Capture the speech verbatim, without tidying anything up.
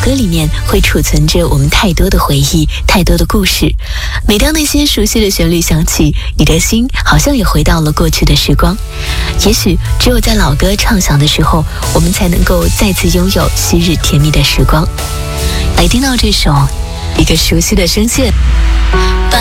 歌里面会储存着我们太多的回忆，太多的故事。每当那些熟悉的旋律响起，你的心好像也回到了过去的时光。也许只有在老歌唱响的时候，我们才能够再次拥有昔日甜蜜的时光。来听到这首一个熟悉的声线。